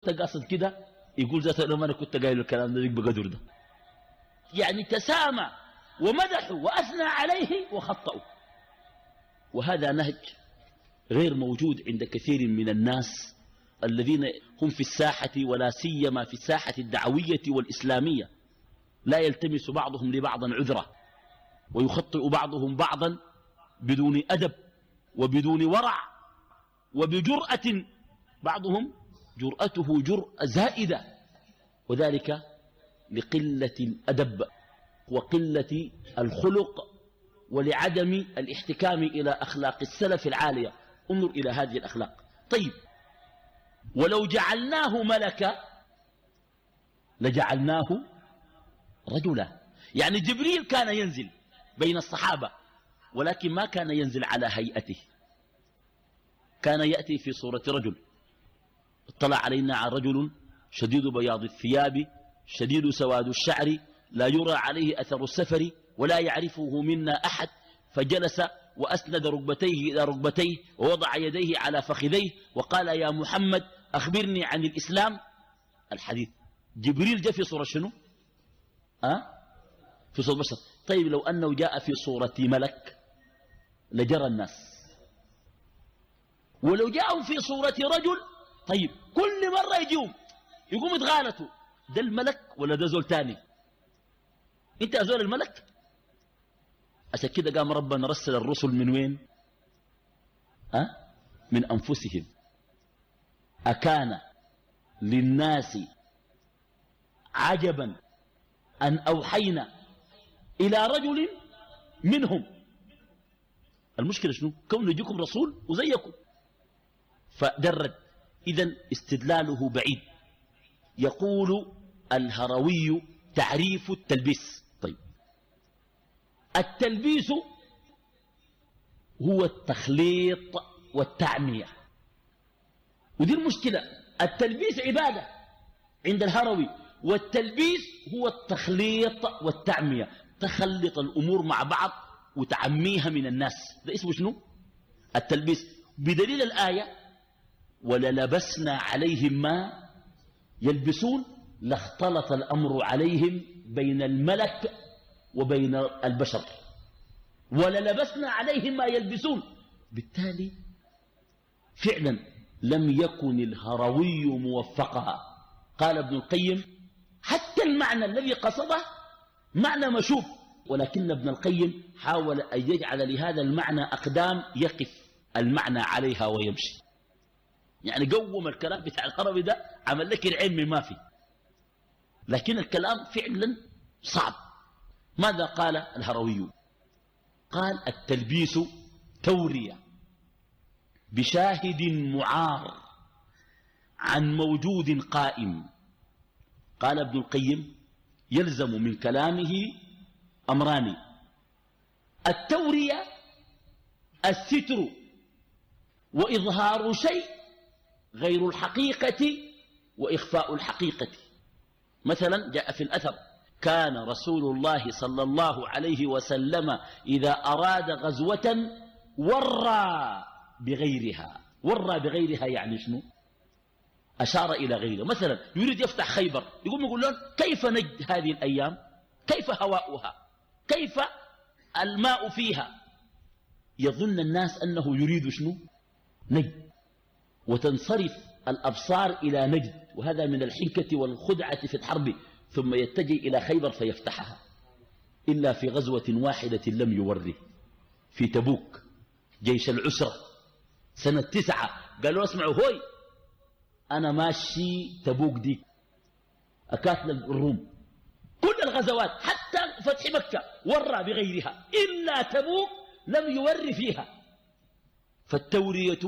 انت قاصد كده، يقول ذاته لما انا كنت قايل الكلام ده بقدر ده. يعني تسامى ومدحوا وأثنى عليه وخطأوا. وهذا نهج غير موجود عند كثير من الناس الذين هم في الساحة، ولا سيما في الساحة الدعوية والإسلامية. لا يلتمس بعضهم لبعض عذرا، ويخطئ بعضهم بعضا بدون أدب وبدون ورع وبجرأة، بعضهم جرأته جرأة زائدة، وذلك لقلة الأدب وقلة الخلق ولعدم الاحتكام إلى أخلاق السلف العالية. انظر إلى هذه الأخلاق. طيب، ولو جعلناه ملكا لجعلناه رجلا. يعني جبريل كان ينزل بين الصحابة، ولكن ما كان ينزل على هيئته، كان يأتي في صورة رجل. اطلع علينا رجل شديد بياض الثياب شديد سواد الشعر لا يرى عليه أثر السفر ولا يعرفه منا أحد، فجلس وأسند ركبتيه إلى ركبتيه ووضع يديه على فخذيه وقال: يا محمد أخبرني عن الإسلام. الحديث جبريل جاء في صورة شنو؟ في صورة بشر. طيب، لو أنه جاء في صورة ملك لجرى الناس. ولو جاءوا في صورة رجل، طيب كل مرة يقوم يتغالطوا، ده الملك ولا ده زول تاني؟ انت أزول الملك. عشان كده قام ربنا رسل الرسل من وين؟ من أنفسهم. أكان للناس عجبا أن أوحينا إلى رجل منهم. المشكلة شنو؟ كون يجيكم رسول وزيكم. فدرد. إذن استدلاله بعيد. يقول الهروي: تعريف التلبيس. طيب، التلبيس هو التخليط والتعمية، ودي المشكلة. التلبيس عبادة عند الهروي، والتلبيس هو التخليط والتعمية، تخلط الأمور مع بعض وتعميها من الناس. ده اسمه شنو؟ التلبيس. بدليل الآية: وللبسنا عليهم ما يلبسون لاختلط الأمر عليهم بين الملك وبين البشر. وللبسنا عليهم ما يلبسون. بالتالي فعلا لم يكن الهروي موفقها. قال ابن القيم: حتى المعنى الذي قصده معنى مشوب، ولكن ابن القيم حاول أن يجعل لهذا المعنى أقدام يقف المعنى عليها ويمشي. يعني قوم الكلام بتاع الهروي ده، عمل لك العلم من ما فيه، لكن الكلام فعلا صعب. ماذا قال الهروي؟ قال: التلبيس تورية بشاهد معار عن موجود قائم. قال ابن القيم: يلزم من كلامه أمران: التورية الستر وإظهار شيء غير الحقيقة وإخفاء الحقيقة. مثلا جاء في الأثر: كان رسول الله صلى الله عليه وسلم إذا أراد غزوة ورى بغيرها. ورى بغيرها يعني شنو؟ أشار إلى غيره. مثلا يريد يفتح خيبر، يقول لهم: كيف نجد هذه الأيام؟ كيف هواؤها؟ كيف الماء فيها؟ يظن الناس أنه يريد شنو؟ نجد، وتنصرف الأبصار إلى نجد، وهذا من الحنكة والخدعة في الحرب، ثم يتجه إلى خيبر فيفتحها. إلا في غزوة واحدة لم يوره، في تبوك، جيش العسرة سنة 9. قالوا: اسمعوا، هوي أنا ماشي تبوك دي أكاتل الروم. كل الغزوات حتى فتح مكة ورى بغيرها، إلا تبوك لم يور فيها. فالتورية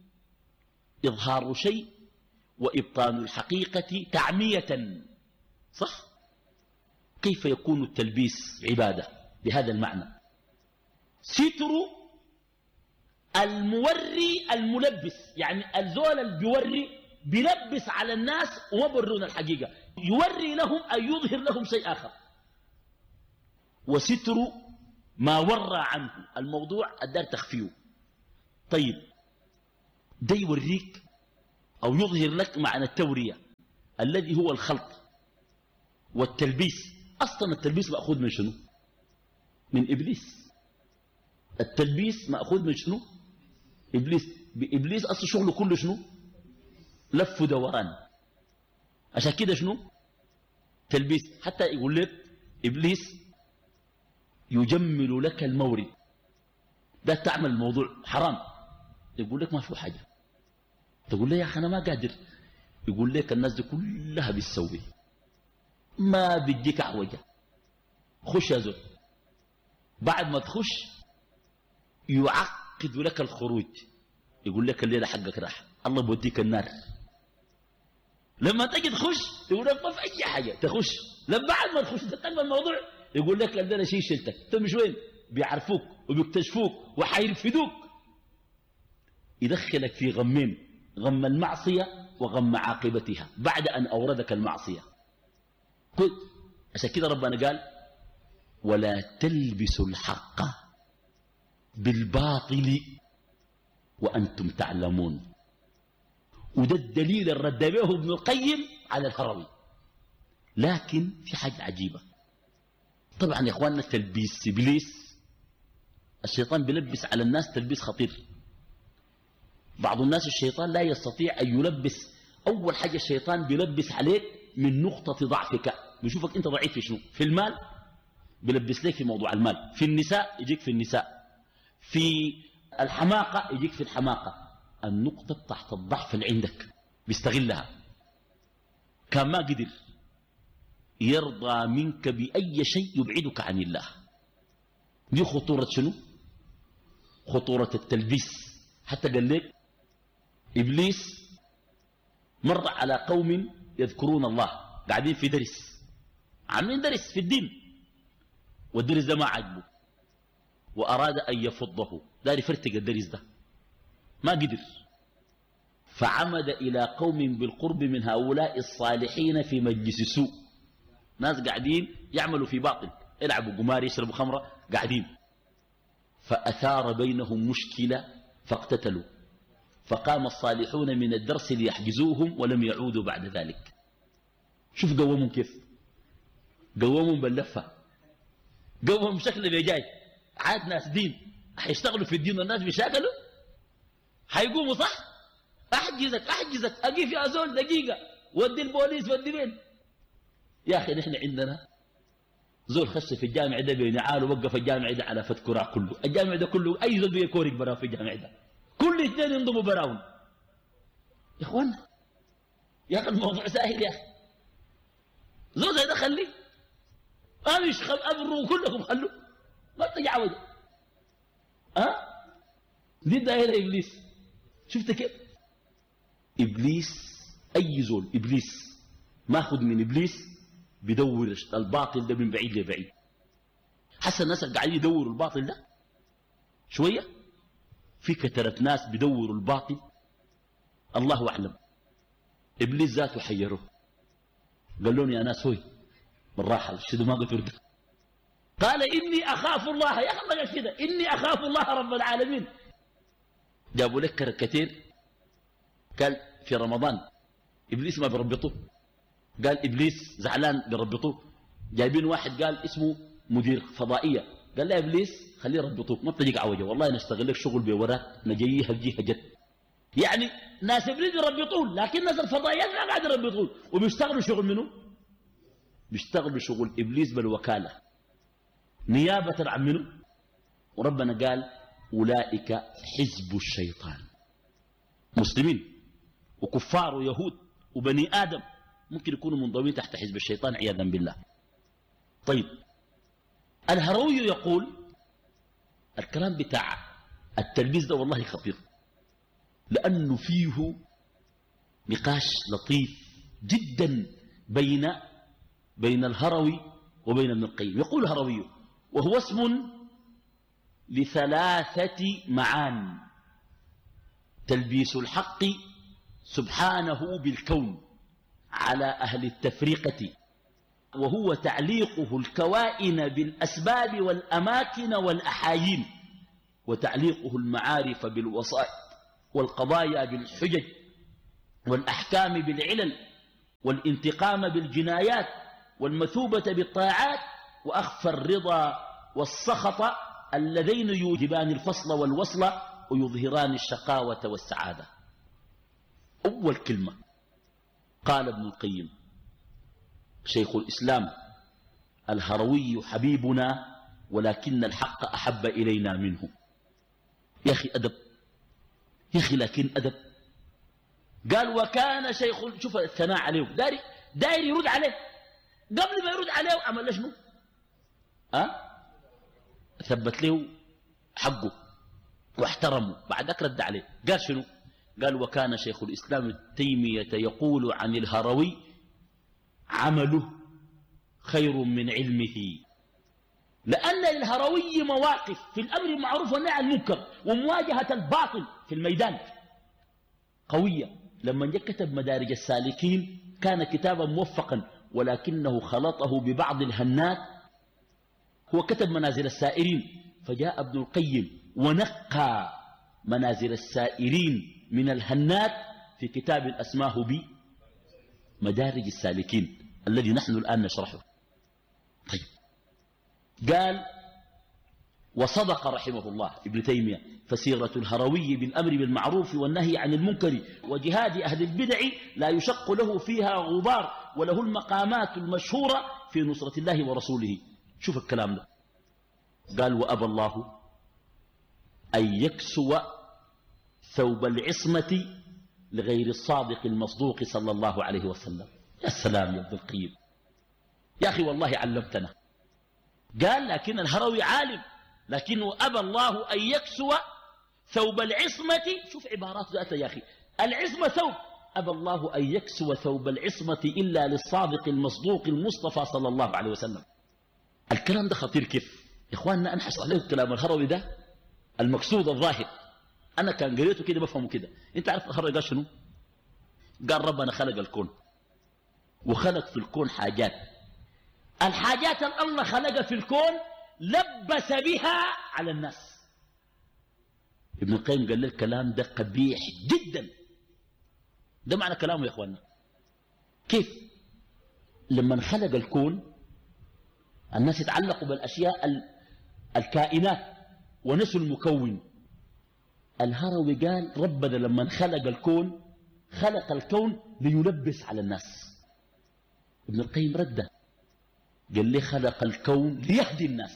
إظهار شيء وإبطان الحقيقة تعمية. صح؟ كيف يكون التلبيس عبادة بهذا المعنى؟ ستر الموري الملبس، يعني الزول اللي بيوري بيلبس على الناس وما برون الحقيقة، يوري لهم أن يظهر لهم شيء آخر. وستر ما ورى عنه الموضوع الدار تخفيه. طيب، ده يوريك أو يظهر لك معنى التورية. الذي هو الخلط والتلبيس. أصلا التلبيس مأخوذ من شنو؟ من إبليس. التلبيس مأخوذ من شنو؟ إبليس. بإبليس أصل شغله كله شنو؟ لف ودوران. عشان كده شنو؟ تلبيس. حتى يقول لك إبليس يجمل لك المورد، ده تعمل الموضوع حرام، يقول لك ما في حاجة، تقول لي يا أخي أنا ما قادر، يقول لك الناس دي كلها بتسوي، ما بيديك عوجة، خش يا زول. بعد ما تخش يعقد لك الخروج، يقول لك الليلة حقك راح، الله بوديك النار. لما تجي تخش يقول لك ما في أي حاجة، تخش. لما بعد ما تخش تتقبل الموضوع يقول لك الليلة شيء شلتك، تمش وين؟ بيعرفوك وبيكتشفوك وحيرفدوك. يدخلك في غمين، غم المعصية وغم عاقبتها بعد أن أوردك المعصية. قلت عشان كده ربنا قال ولا تلبسوا الحق بالباطل وأنتم تعلمون. وده الدليل اللي رد به ابن القيم على الهروي. لكن في حاجة عجيبة، طبعا يا إخواننا تلبيس إبليس، الشيطان بيلبس على الناس تلبيس خطير. بعض الناس الشيطان لا يستطيع أن يلبس. أول حاجة الشيطان بيلبس عليك من نقطة ضعفك، بيشوفك أنت ضعيف في شنو؟ في المال بيلبس لك في موضوع المال، في النساء يجيك في النساء، في الحماقة يجيك في الحماقة. النقطة تحت الضعف اللي عندك بيستغلها. كان ما قدر يرضى منك بأي شيء يبعدك عن الله. دي خطورة شنو؟ خطورة التلبيس. حتى قال لك إبليس مر على قوم يذكرون الله، قاعدين في درس، عاملين درس في الدين، والدرس ده ما عجبه وأراد أن يفضه، دار يفرتق الدرس ده، ما قدر، فعمد إلى قوم بالقرب من هؤلاء الصالحين في مجلس سوء، ناس قاعدين يعملوا في باطل، يلعبوا قمار، يشربوا خمرة، قاعدين، فأثار بينهم مشكلة فاقتتلوا، فقام الصالحون من الدرس ليحجزوهم ولم يعودوا بعد ذلك. شوف قومهم كيف، قومهم باللفة، قومهم بشكل بيجاي. عاد ناس دين حيشتغلوا في الدين والناس بيشاكلوا، حيقوموا صح، أحجزك أقيف يا زول دقيقة، ودي البوليس ودي مين. يا أخي نحن عندنا زول خش في الجامع ده بينعال ووقف الجامع ده على فت كراع كله، الجامع ده كله أي زول بيكورك براه في الجامع ده، كل اثنين ينضموا براهم. يا اخوانا يا اخي الموضوع سهل يا اخي، زول زي ده خليه، امش امروا كلكم خلوا، ما تجعوا ده. دي دايره ابليس. شفت كيف ابليس؟ اي زول ابليس ماخذ من ابليس بدور الباطل ده من بعيد لبعيد. حسن الناس قاعدين يدوروا الباطل ده شويه، في كثرة ناس بدوروا الباطل الله أعلم. إبليس ذاته حيره، قال لهم يا ناس هوي بالراحة الشدوا ما قلت ورده، قال إني أخاف الله. يا أخي ما قال كده، إني أخاف الله رب العالمين. جابوا لك كركتين، قال في رمضان إبليس ما بيربطوه، قال إبليس زعلان بيربطوه. جايبين واحد قال اسمه مدير فضائية، قال لا إبليس خليه يربطوك، ما تجيك عوجه، والله نشتغل لك شغل بوراك نجيها الجهة جد. يعني ناس إبليس يربطون، لكن ناس الفضائيات ما قاعد يربطون، وبيشتغلوا شغل منه، بيشتغلوا شغل إبليس بالوكالة نيابة عن منه. وربنا قال أولئك حزب الشيطان. مسلمين وكفار ويهود وبني آدم ممكن يكونوا منضوين تحت حزب الشيطان عياذا بالله. طيب الهروي يقول الكلام بتاع التلبيس ده والله خطير، لأنه فيه نقاش لطيف جدا بين الهروي وبين ابن القيم. يقول الهروي وهو اسم لثلاثة معان: تلبيس الحق سبحانه بالكون على أهل التفرقة، وهو تعليقه الكوائن بالأسباب والأماكن والأحايين، وتعليقه المعارف بالوسائط والقضايا بالحجج والأحكام بالعلل والانتقام بالجنايات والمثوبة بالطاعات، وأخفى الرضا والسخط اللذين يوجبان الفصل والوصل ويظهران الشقاوة والسعادة. أول كلمة قال ابن القيم شيخ الإسلام: الهروي حبيبنا ولكن الحق أحب إلينا منه. يا أخي أدب، يا أخي لكن أدب. قال: وكان شيخ، شوف الثناء عليه، داير يرد عليه، قبل ما يرد عليه عمل له شنو؟ ثبت له حقه واحترمه، بعد ذلك رد عليه. قال شنو؟ قال: وكان شيخ الإسلام ابن تيمية يقول عن الهروي: عمله خير من علمه. لأن للهروي مواقف في الأمر بالمعروف والنهي عن المنكر ومواجهة الباطل في الميدان قوية. لما كتب مدارج السالكين كان كتابا موفقا، ولكنه خلطه ببعض الهنات. هو كتب منازل السائرين، فجاء ابن القيم ونقى منازل السائرين من الهنات في كتاب أسماه بمدارج السالكين الذي نحن الآن نشرحه. طيب، قال: وصدق رحمه الله ابن تيمية: فسيرة الهروي بالأمر بالمعروف والنهي عن المنكر وجهاد أهل البدع لا يشق له فيها غبار، وله المقامات المشهورة في نصرة الله ورسوله. شوف الكلام ده. قال: وأبى الله أن يكسو ثوب العصمة لغير الصادق المصدوق صلى الله عليه وسلم. يا سلام يا ابن القيم، يا أخي والله علمتنا. قال: لكن الهروي عالم، لكنه أبى الله أن يكسو ثوب العصمة. شوف عبارات ذاتها يا أخي، العصمة ثوب، أبى الله أن يكسو ثوب العصمة إلا للصادق المصدوق المصطفى صلى الله عليه وسلم. الكلام ده خطير كيف يا إخواننا. أنا حشرح له الكلام الهروي ده المقصود الظاهر، أنا كان قريته كده بفهمه كده. أنت عارف الهروي قال شنو؟ قال: ربنا خلق الكون وخلق في الكون حاجات، الحاجات اللي الله خلقها في الكون لبس بها على الناس. ابن القيم قال لي الكلام ده قبيح جدا. ده معنى كلامه يا اخوانا. كيف لما خلق الكون الناس يتعلقوا بالاشياء الكائنات ونسوا المكون. الهروي قال: ربنا لما خلق الكون خلق الكون ليلبس على الناس. ابن القيم رده قال لي: خلق الكون ليهدي الناس.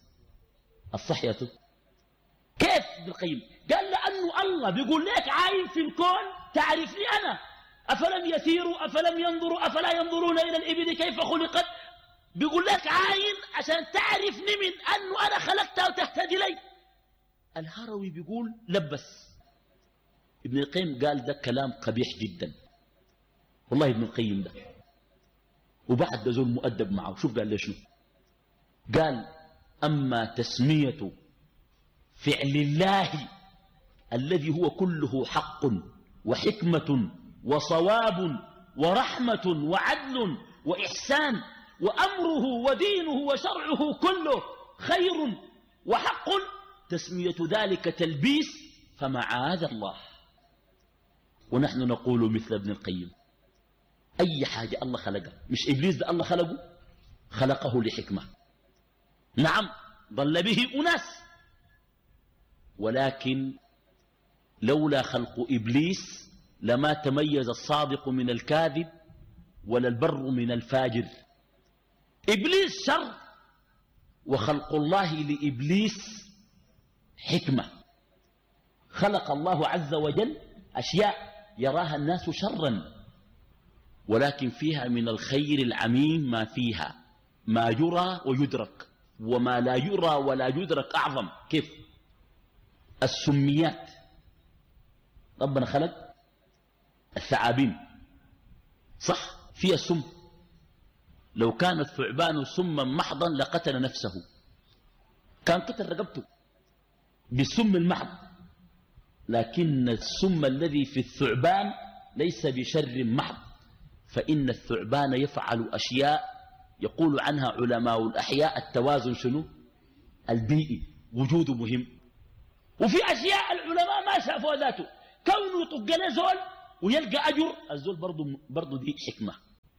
الصحية كيف ابن القيم؟ قال: لأنه الله بيقول لك عاين في الكون تعرفني أنا، أفلم يسيروا أفلم ينظروا أفلا ينظرون إلى الإبل كيف خلقت. بيقول لك عاين عشان تعرفني من أنه أنا خلقتها وتهتدي لي. الهروي بيقول لبس. ابن القيم قال ده كلام قبيح جدا والله. ابن القيم ده وبعد ده زول مؤدب معه. شوف قال لي شنو؟ قال: أما تسمية فعل الله الذي هو كله حق وحكمة وصواب ورحمة وعدل وإحسان وأمره ودينه وشرعه كله خير وحق، تسمية ذلك تلبيس فمعاذ الله. ونحن نقول مثل ابن القيم: أي حاجة الله خلقها، مش إبليس ده الله خلقه لحكمة. نعم ضل به أناس، ولكن لولا خلق إبليس لما تميز الصادق من الكاذب ولا البر من الفاجر. إبليس شر، وخلق الله لإبليس حكمة. خلق الله عز وجل أشياء يراها الناس شرا، ولكن فيها من الخير العميم ما فيها، ما يرى ويدرك، وما لا يرى ولا يدرك أعظم. كيف؟ السميات. ربنا خلق الثعابين صح، فيها سم. لو كان الثعبان سما محضا لقتل نفسه، كان قتل رقبته بالسم المحض. لكن السم الذي في الثعبان ليس بشر محض، فإن الثعبان يفعل أشياء يقول عنها علماء الأحياء التوازن شنو؟ البيئي، وجوده مهم. وفي أشياء العلماء ما شافوا ذاته، كونه يطق له زول ويلقى أجر، الزول برضو دي حكمة.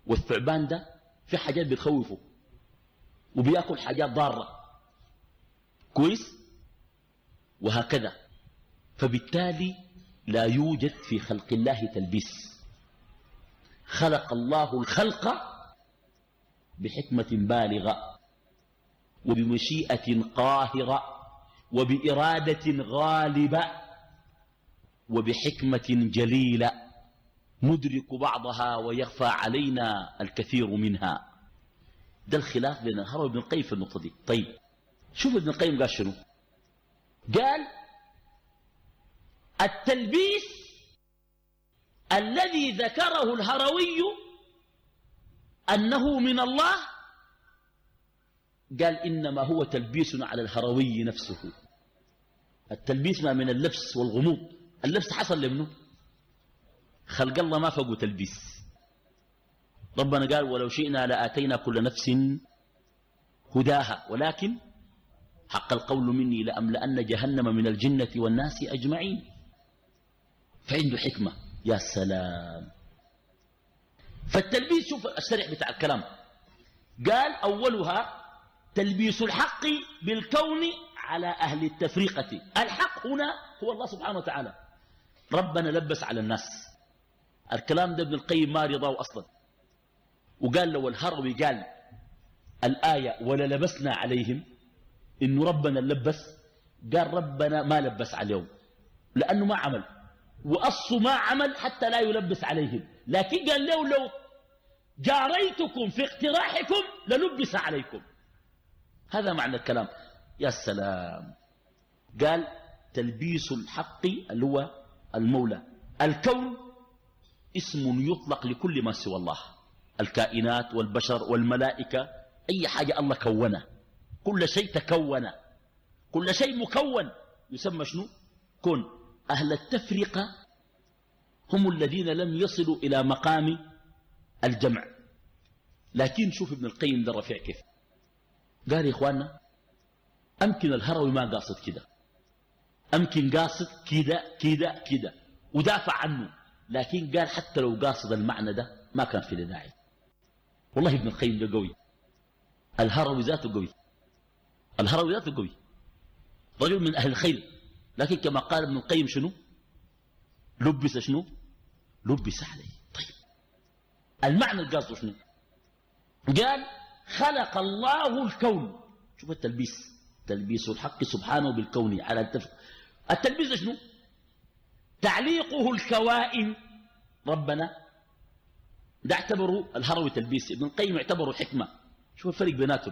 والثعبان ده في حاجات بتخوفه وبياكل حاجات ضارة كويس، وهكذا. فبالتالي لا يوجد في خلق الله تلبيس. خلق الله الخلق بحكمة بالغة وبمشيئة قاهرة وبإرادة غالبة وبحكمة جليلة ندرك بعضها ويخفى علينا الكثير منها. ده الخلاف بين الهروي وابن القيم في النقطة دي. طيب شوف ابن القيم قال شنو؟ قال التلبيس الذي ذكره الهروي أنه من الله، قال إنما هو تلبيس على الهروي نفسه. التلبيس ما من اللبس والغموض. اللبس حصل لمنه؟ خلق الله ما فوق تلبيس. ربنا قال ولو شئنا لآتينا كل نفس هداها ولكن حق القول مني لأملأن جهنم من الجنة والناس أجمعين. فعنده حكمة. يا سلام. فالتلبيس شوف الشرح بتاع الكلام، قال أولها تلبيس الحق بالكون على أهل التفريقة. الحق هنا هو الله سبحانه وتعالى. ربنا لبس على الناس. الكلام ده ابن القيم ما رضاه أصلا، وقال لو الهروي قال الآية ولا لبسنا عليهم إنه ربنا لبس، قال ربنا ما لبس عليهم لأنه ما عمل، وأصله ما عمل حتى لا يلبس عليهم. لكن قال له لو جاريتكم في اقتراحكم للبس عليكم. هذا معنى الكلام. يا سلام. قال تلبيس الحق اللي هو المولى. الكون اسم يطلق لكل ما سوى الله، الكائنات والبشر والملائكة، أي حاجة الله كونه، كل شيء تكون، كل شيء مكون يسمى شنو؟ كون. أهل التفرقة هم الذين لم يصلوا إلى مقام الجمع. لكن شوف ابن القيم ده رفيع كيف قال يا إخواننا أمكن الهروي ما قاصد كده، أمكن قاصد كده كده كده ودافع عنه، لكن قال حتى لو قاصد المعنى ده ما كان في داعي. والله ابن القيم ده قوي، الهروي ذاته قوي، الهروي ذاته قوي، رجل من أهل الخير. لكن كما قال ابن القيم شنو؟ لبس شنو؟ لبس عليه. طيب المعنى القاصد شنو؟ قال خلق الله الكون. شوف التلبيس، تلبيس الحق سبحانه بالكون على التلبيس شنو؟ تعليقه الكوائن. ربنا ده اعتبروا الهروي تلبيس، ابن القيم اعتبروا حكمة. شوف الفرق بيناتهم.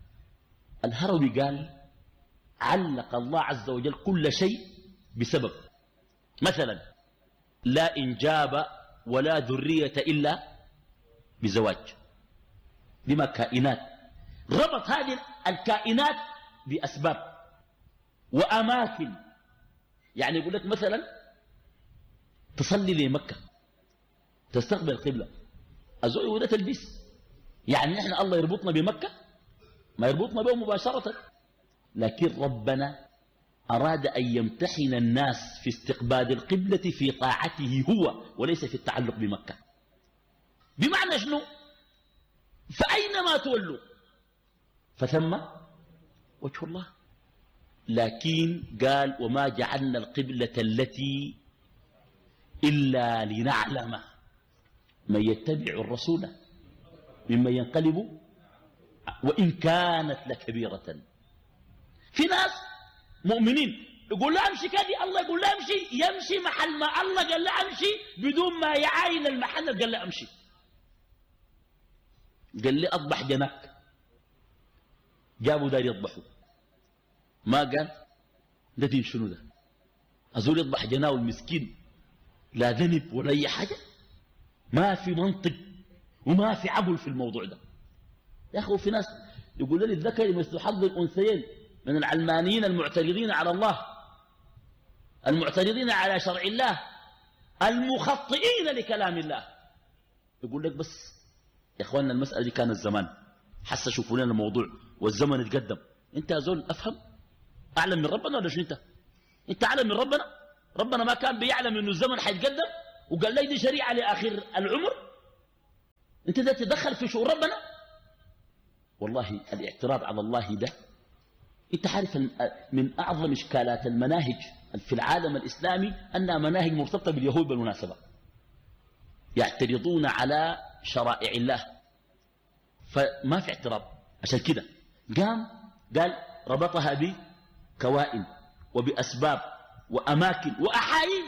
الهروي قال علق الله عز وجل كل شيء بسبب، مثلا لا إنجاب ولا ذرية إلا بزواج، لما كائنات، ربط هذه الكائنات بأسباب وأماكن. يعني يقول لك مثلا تصلي لمكة تستقبل القبلة، أزوي وده تلبيس. يعني نحن الله يربطنا بمكة؟ ما يربطنا به مباشرة، لكن ربنا أراد أن يمتحن الناس في استقبال القبلة في طاعته هو وليس في التعلق بمكة. بمعنى شنو؟ فأينما تولوا فثم وجه الله. لكن قال وما جعلنا القبلة التي إلا لنعلم من يتبع الرسول ممن ينقلب وإن كانت لكبيرة. في ناس مؤمنين يقول لا امشي كذي، الله يقول لا امشي، يمشي محل ما الله قال لا امشي بدون ما يعاين المحل قال لا امشي. قال لي اضبح جناك، جابوا دار يضبحوا، ما قال ده دين شنو ده؟ أزول يضبح جناه المسكين لا ذنب ولا اي حاجه، ما في منطق وما في عقل في الموضوع ده. يا اخي في ناس يقول لي الذكر مثل حظ الانثيين من العلمانيين المعترضين على الله، المعترضين على شرع الله، المخطئين لكلام الله. يقول لك بس يا اخواننا المسألة دي كانت زمان، حس شوفوا لنا الموضوع والزمن اتقدم. انت يا زول افهم اعلم من ربنا ولا شنو؟ انت اعلم من ربنا؟ ربنا ما كان بيعلم انه الزمن حيتقدم وقال لي دي شريعة لاخر العمر؟ انت ده تدخل في شؤون ربنا. والله الاعتراض على الله ده، انت عارف من اعظم اشكالات المناهج في العالم الاسلامي انها مناهج مرتبطه باليهود بالمناسبه، يعترضون على شرائع الله، فما في اعتراض. عشان كده قال ربطها بكوائن وبأسباب وأماكن وأحايين.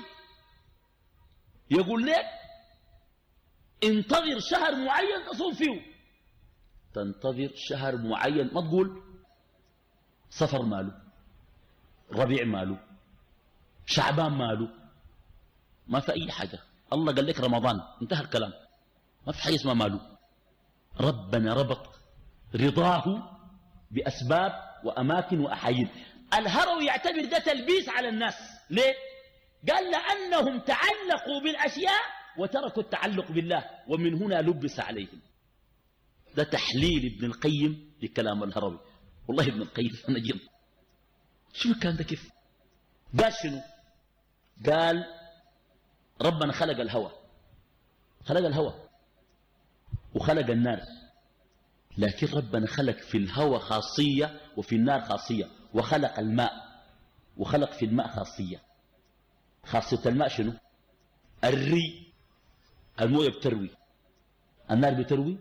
يقول لك انتظر شهر معين تصوم فيه، تنتظر شهر معين، ما تقول صفر ماله، ربيع ماله، شعبان ماله، ما في أي حاجة. الله قال لك رمضان، انتهى الكلام، ما في حاجة اسمها ماله. ربنا ربط رضاه بأسباب وأماكن وأحايين. الهروي يعتبر ده تلبيس على الناس. ليه؟ قال لأنهم تعلقوا بالأشياء وتركوا التعلق بالله، ومن هنا لبس عليهم. ده تحليل ابن القيم لكلام الهروي. والله ابن القيم نجم. شو كان ده كيف؟ قال شنو؟ قال ربنا خلق الهوى، خلق الهوى وخلق النار، لكن ربنا خلق في الهوى خاصية وفي النار خاصية، وخلق الماء وخلق في الماء خاصية. خاصية الماء شنو؟ الري، المويه بتروي، النار بتروي،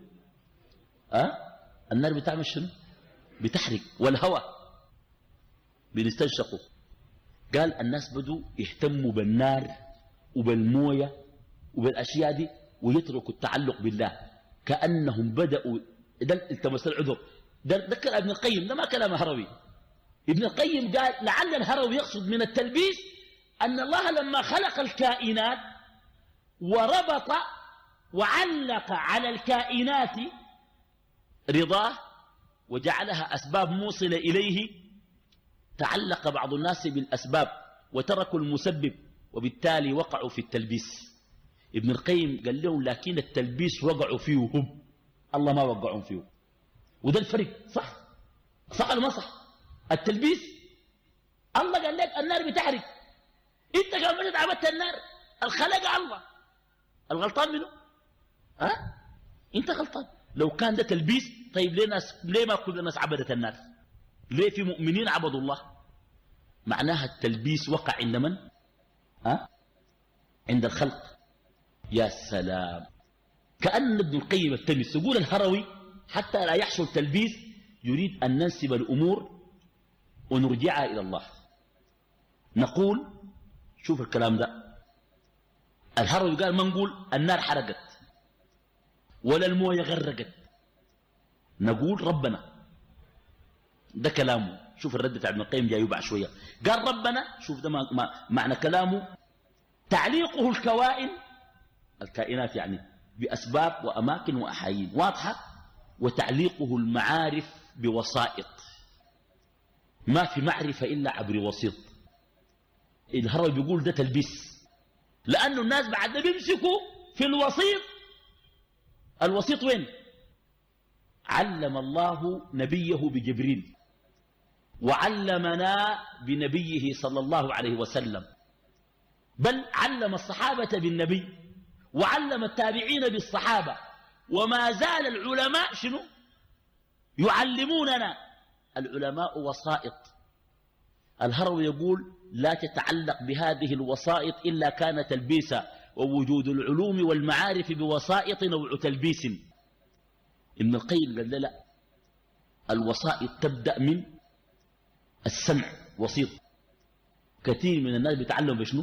النار بتعمل شنو؟ بتحرق. والهوى بنستنشقه. قال الناس بدوا يهتموا بالنار وبالمويه وبالاشياء دي ويتركوا التعلق بالله، كأنهم بدأوا. ده التمس العذر. ده كلام ابن القيم، ده ما كلام هروي. ابن القيم قال لعل الهروي يقصد من التلبيس أن الله لما خلق الكائنات وربط وعلق على الكائنات رضاه وجعلها أسباب موصلة إليه، تعلق بعض الناس بالأسباب وتركوا المسبب، وبالتالي وقعوا في التلبيس. ابن القيم قال لهم لكن التلبيس وقعوا فيه هم، الله ما وقعهم فيه. وده الفرق. صح ولا ما صح؟ التلبيس الله قال لك النار بتحرق، انت قام مشت عبدت النار، الخلق الله، الغلطان منه؟ انت غلطان. لو كان ده تلبيس، طيب ليه ما كل الناس عبدت النار؟ ليه في مؤمنين عبدوا الله؟ معناها التلبيس وقع عند من؟ عند الخلق. يا سلام، كأن ابن القيم التمس. يقول الهروي حتى لا يحصل تلبيس يريد أن ننسب الأمور ونرجعها إلى الله. نقول شوف الكلام ده، الهروي قال ما نقول النار حرقت ولا المويه غرقت، نقول ربنا. ده كلامه. شوف الرد بتاع ابن القيم جاي بعد شويه. قال ربنا، شوف ده معنى كلامه، تعليقه الكوائن، الكائنات يعني، بأسباب وأماكن وأحايين، واضحة. وتعليقه المعارف بوسائط، ما في معرفة إلا عبر وسيط. الهروي بيقول ده تلبيس، لأنه الناس بعد ده بيمسكوا في الوسيط. الوسيط وين؟ علم الله نبيه بجبريل، وعلمنا بنبيه صلى الله عليه وسلم، بل علم الصحابة بالنبي، وعلم التابعين بالصحابة، وما زال العلماء شنو؟ يعلموننا. العلماء وسائط. الهروي يقول لا تتعلق بهذه الوسائط إلا كان تلبيسا، ووجود العلوم والمعارف بوسائط نوع تلبيس. ابن القيم قال لا، الوسائط تبدأ من السمع، وسيط. كثير من الناس بيتعلموا بشنو؟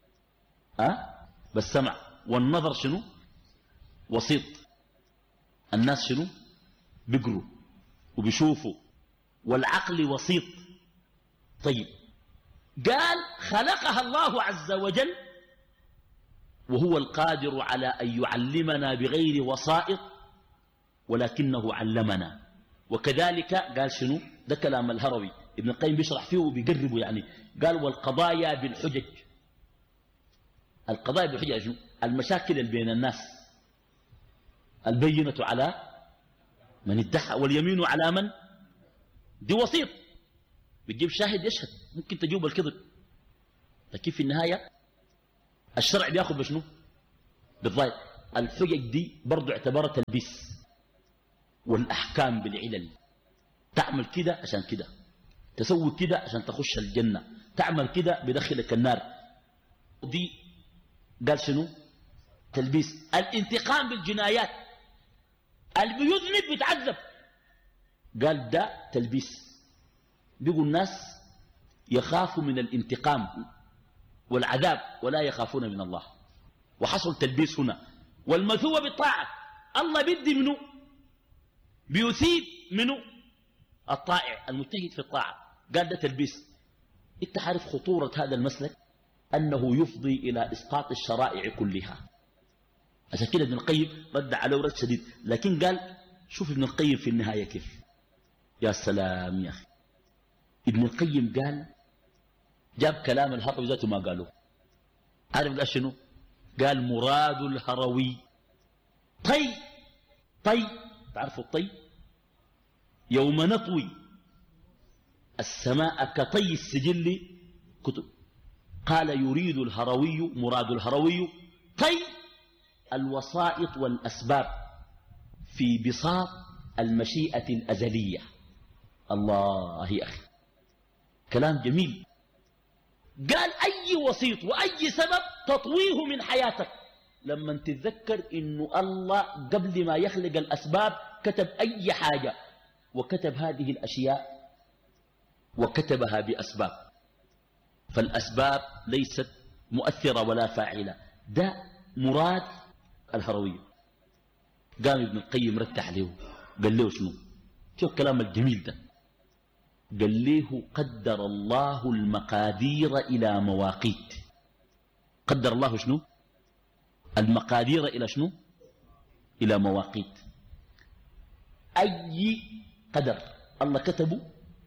بالسمع. والنظر شنو؟ وسيط. الناس شنو؟ بيقروا وبيشوفوا. والعقل وسيط. طيب، قال خلقها الله عز وجل وهو القادر على أن يعلمنا بغير وسائط، ولكنه علمنا. وكذلك قال شنو؟ ده كلام الهروي. ابن القيم بيشرح فيه وبيقربه يعني. قال والقضايا بالحجج. القضايا بالحجج شنو؟ المشاكل اللي بين الناس. البينة على من ادعى واليمين على من؟ دي وسيط. بتجيب شاهد يشهد، ممكن تجيب الكذب، لكن في النهاية الشرع بياخذ بشنو؟ بالظاهر. الحجج دي برضو اعتبرها تلبيس، والأحكام بالعلل. تعمل كده عشان كده، تسوي كده عشان تخش الجنة، تعمل كده بدخلك النار. دي قال شنو؟ تلبيس. الانتقام بالجنايات، اللي بيذنب بيتعذب، قال ده تلبيس. بيقول الناس يخافوا من الانتقام والعذاب ولا يخافون من الله، وحصل تلبيس هنا. والمثوبة بالطاعة، الله بيدي منه، بيثيب منه الطائع المجتهد في الطاعة، قال ده تلبيس. انت عارف خطورة هذا المسلك أنه يفضي إلى إسقاط الشرائع كلها. عشان كده ابن القيم رد عليه رد شديد، لكن قال شوف ابن القيم في النهاية كيف. يا سلام يا أخي، ابن القيم قال جاب كلام الهروي ذاته ما قالوه. عارف قال شنو؟ قال مراد الهروي طي. تعرفوا الطي؟ يوم نطوي السماء كطي السجل كتب. قال يريد الهروي، مراد الهروي طي الوسائط والأسباب في بساط المشيئة الأزلية. الله يا أخي، كلام جميل. قال أي وسيط وأي سبب تطويه من حياتك لما تتذكر إنه الله قبل ما يخلق الأسباب كتب أي حاجة، وكتب هذه الأشياء وكتبها بأسباب، فالأسباب ليست مؤثرة ولا فاعلة. ده مراد الهروية. قام ابن القيم رتح له، قال له شنو؟ شوف الكلام الجميل ده. قال له قدر الله المقادير إلى مواقيت. قدر الله شنو؟ المقادير إلى شنو؟ إلى مواقيت. أي قدر الله كتبه،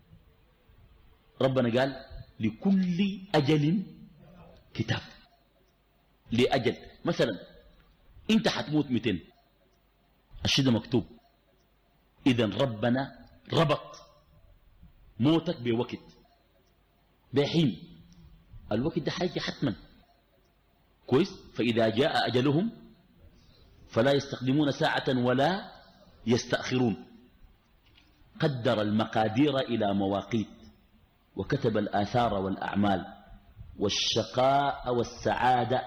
ربنا قال لكل أجل كتاب. لأجل مثلا انت حتموت 200، الشيء ده مكتوب. إذن ربنا ربط موتك بوقت، بحين الوقت ده حاجة حتما كويس. فإذا جاء أجلهم فلا يستقدمون ساعة ولا يستأخرون. قدر المقادير إلى مواقيت، وكتب الآثار والأعمال والشقاء والسعادة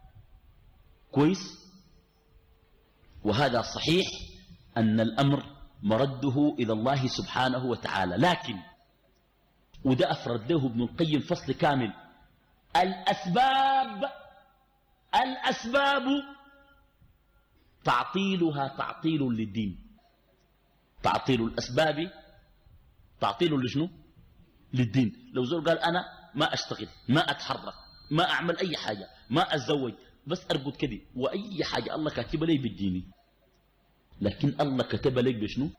كويس. وهذا صحيح أن الأمر مرده إلى الله سبحانه وتعالى. لكن وده أفرد له ابن القيم فصل كامل. الأسباب تعطيلها تعطيل للدين. تعطيل الأسباب تعطيل لشنو؟ للدين. لو زول قال أنا ما أشتغل، ما أتحرك، ما أعمل أي حاجة، ما أتزوج، بس أرقد كده، وأي حاجة الله كاتب لي بالديني، لكن الله كتب لك بشنو؟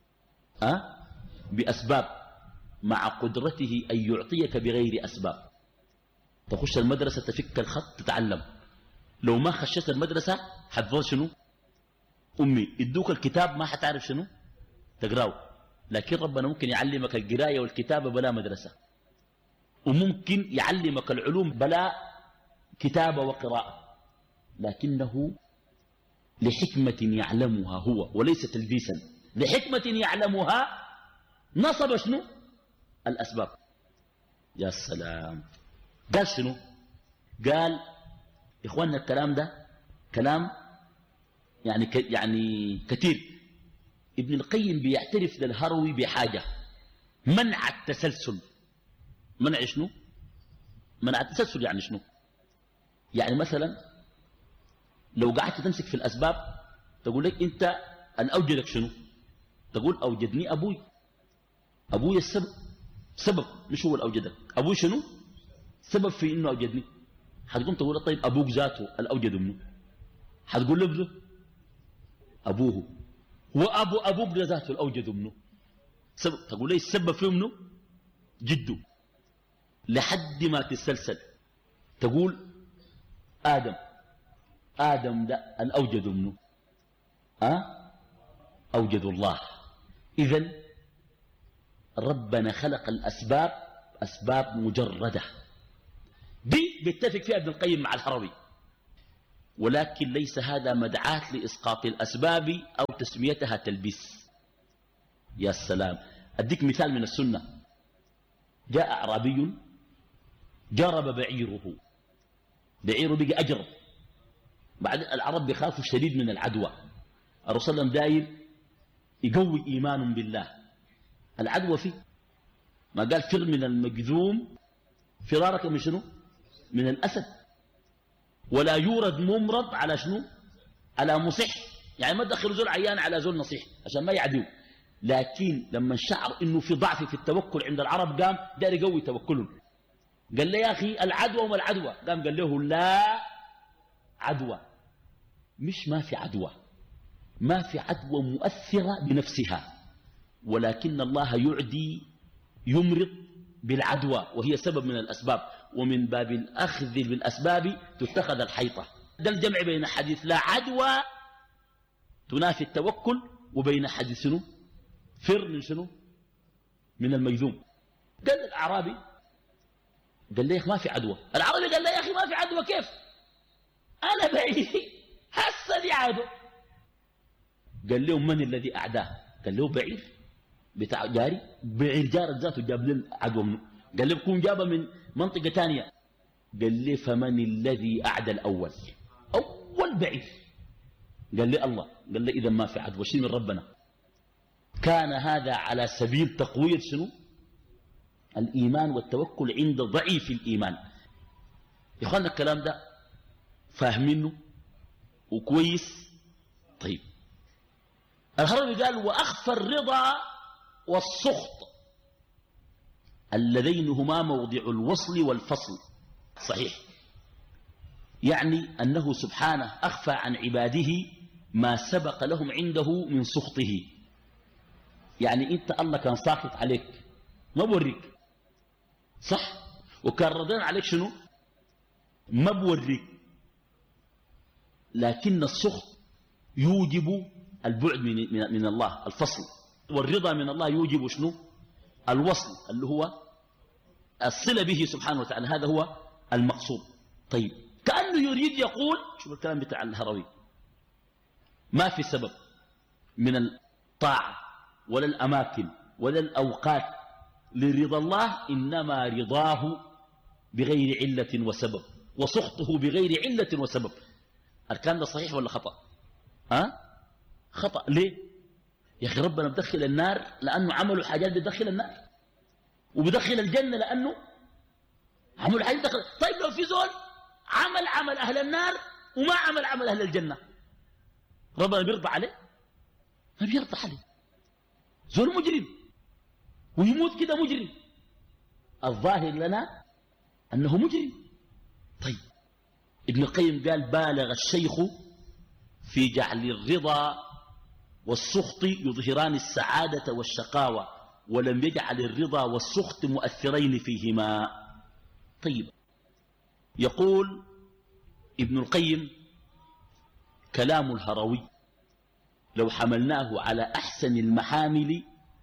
بأسباب، مع قدرته أن يعطيك بغير أسباب. تخش المدرسة تفك الخط تتعلم، لو ما خشيت المدرسة حتظل شنو؟ أمي يدوك الكتاب ما حتعرف شنو تقراه. لكن ربنا ممكن يعلمك القراية والكتابة بلا مدرسة، وممكن يعلمك العلوم بلا كتابة وقراءة، لكنه لحكمة يعلمها هو وليس تلبيسا. لحكمة يعلمها نصب شنو؟ الأسباب. يا سلام. قال شنو؟ قال إخواننا الكلام ده كلام يعني كثير. ابن القيم بيعترف للهروي بحاجة: منع التسلسل. منع شنو؟ منع التسلسل يعني شنو؟ يعني مثلا لو قعدت تمسك في الأسباب تقول لك أنت أن أوجدك شنو؟ تقول أوجدني أبوي. أبوي السبب، سبب مش هو اللي أوجدك. أبوي شنو؟ سبب في إنه أوجدني. حتقوم تقول له طيب أبوك ذاته اللي أوجده منه؟ حتقول له ابنه أبوه، وأبو أبوك ذاته اللي أوجده منه سبب. تقول لي السبب فيه منه؟ جده. لحد ما تتسلسل تقول آدم ده اللي أوجده منه؟ أوجد الله. إذن ربنا خلق الأسباب أسباب مجردة. دي بيتفق فيها ابن القيم مع الهروي. ولكن ليس هذا مدعاة لإسقاط الأسباب أو تسميتها تلبيس. يا سلام، أديك مثال من السنة. جاء أعرابي جرب بعيره بقى أجرب. بعد العرب بيخافوا شديد من العدوى. الرسول صلى الله عليه وسلم داير يقوي إيمان بالله. العدوى فيه ما قال فر من المجذوم فرارك من شنو؟ من الأسد. ولا يورد ممرض على شنو؟ على مصح. يعني ما تدخل زول عيان على زول نصيح عشان ما يعدو. لكن لما شعر انه في ضعف في التوكل عند العرب قام دار يقوي توكلهم. قال له يا اخي العدوى وما العدوى؟ قال له لا عدوى. مش ما في عدوى، ما في عدوى مؤثرة بنفسها، ولكن الله يعدي يمرض بالعدوى وهي سبب من الأسباب. ومن باب الأخذ بالأسباب تتخذ الحيطة. ده الجمع بين حديث لا عدوى تنافي التوكل وبين حديث شنو؟ فر من شنو؟ من المجذوم. قال الأعرابي قال لي ما في عدوى. العربي قال لي يا أخي ما في عدوى كيف؟ أنا بعيد هسه دي عدوى. قال لهم من الذي أعداه؟ قال له بعير بتاع جاري. بعير جار ذاته جاب لنا عدوى منه. قال له بكون جابه من منطقة تانية. قال لي فمن الذي أعدى الأول؟ أول بعير. قال لي الله. قال لي إذا ما في عدوى شيء من ربنا. كان هذا على سبيل تقوية شنو؟ الإيمان والتوكل عند ضعيف الإيمان. يا أخوانا الكلام ده فاهمينه وكويس. طيب الهروي قال وأخفى الرضا والسخط اللذين هما موضع الوصل والفصل. صحيح، يعني أنه سبحانه أخفى عن عباده ما سبق لهم عنده من سخطه. يعني أنت الله كان ساخط عليك ما بوريك، صح؟ وكان رضين عليك شنو؟ ما بوريك. لكن السخط يوجب البعد من الله، الفصل. والرضا من الله يوجب شنو؟ الوصل اللي هو الصلة به سبحانه وتعالى. هذا هو المقصود. طيب كأنه يريد يقول، شوف الكلام بتاع الهروي، ما في سبب من الطاعة ولا الأماكن ولا الأوقات لرضا الله، إنما رضاه بغير علة وسبب وسخطه بغير علة وسبب. الكلام ده صحيح ولا خطأ؟ خطأ. ليه؟ يا أخي ربنا بدخل النار لأنه عملوا حاجات بدخل النار، وبدخل الجنة لأنه عملوا حاجات بدخل. طيب لو في زول عمل أهل النار وما عمل أهل الجنة، ربنا بيرضى عليه؟ ما بيرضى عليه. زول مجرم ويموت كده مجرم، الظاهر لنا أنه مجرم. طيب ابن القيم قال بالغ الشيخ في جعل الرضا والسخط يظهران السعادة والشقاوة، ولم يجعل الرضا والسخط مؤثرين فيهما. طيب يقول ابن القيم كلام الهروي لو حملناه على أحسن المحامل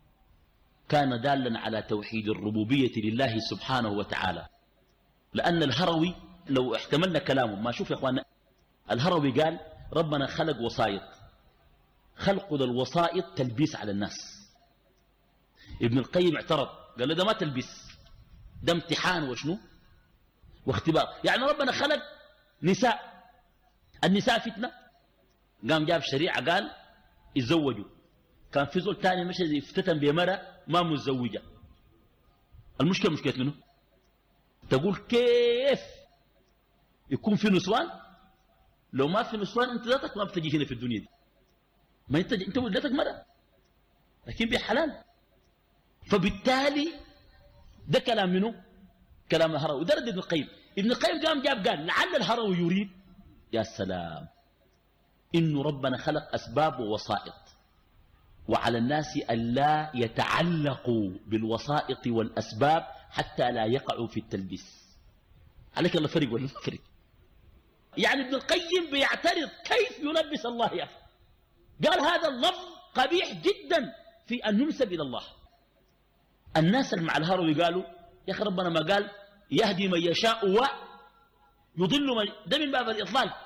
كان دالا على توحيد الربوبية لله سبحانه وتعالى. لأن الهروي لو احتملنا كلامه، ما شوف يا أخوانا، الهروي قال ربنا خلق وسائط، خلق الوسائط تلبيس على الناس. ابن القيم اعترض قال له ده ما تلبيس، ده امتحان وشنو واختبار. يعني ربنا خلق نساء، النساء فتنة، قام جاب شريعة قال يتزوجوا. كان في زول تاني مشى يفتتن بمرأة ما متزوجة. المشكلة مشكلة منه؟ تقول كيف يكون في نسوان؟ لو ما في نسوان انت ذاتك ما بتجي هنا في الدنيا دي. ما انت ولدتك مرأة لكن بحلال. فبالتالي ده كلام منه؟ كلام الهروي. وده رد ابن القيم. ابن القيم قال لعل الهروي يريد يا سلام إنه ربنا خلق أسباب ووسائط، وعلى الناس ألا يتعلقوا بالوسائط والأسباب حتى لا يقعوا في التلبيس. عليك الله فرق ولا فرق؟ يعني ابن القيم بيعترض كيف يلبس الله يا أخي. قال هذا اللفظ قبيح جدا في أن ينسب إلى الله. الناس اللي مع الهروي قالوا يا أخي ربنا ما قال يهدي من يشاء ويضل من، ده من باب الإضلال.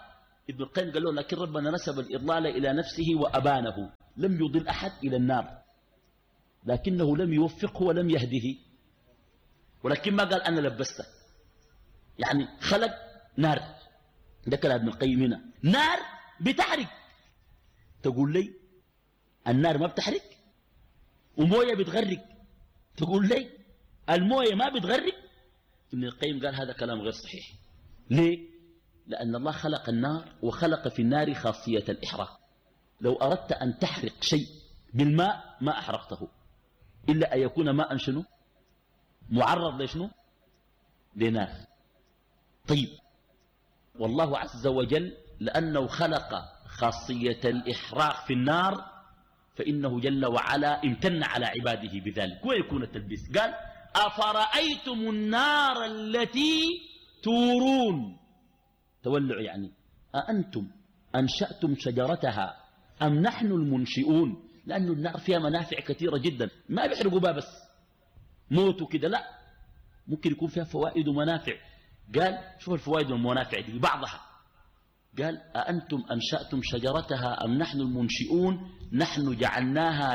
ابن القيم قال له لكن ربنا نسب الإضلال إلى نفسه وأبانه، لم يضل أحد إلى النار، لكنه لم يوفقه ولم يهده، ولكن ما قال أنا لبسته، يعني خلق نار. ده كلام ابن القيم هنا، نار بتحرق. تقول لي النار ما بتحرق ومويه بتغرق، تقول لي المويه ما بتغرق؟ ابن القيم قال هذا كلام غير صحيح. ليه؟ لأن الله خلق النار وخلق في النار خاصية الإحراق. لو أردت أن تحرق شيء بالماء ما أحرقته، إلا أن يكون ماء شنو؟ معرض لشنو؟ لنار. طيب، والله عز وجل لأنه خلق خاصية الإحراق في النار فإنه جل وعلا امتن على عباده بذلك. ويكون التلبيس قال أفرأيتم النار التي تورون، تولع يعني أأنتم أنشأتم شجرتها أم نحن المنشئون؟ لأن النار فيها منافع كثيرة جدا، ما بيحرقوا بها بس موتوا كده، لا، ممكن يكون فيها فوائد ومنافع. قال شوف الفوائد والمنافع دي بعضها، قال أأنتم أنشأتم شجرتها أم نحن المنشئون؟ نحن جعلناها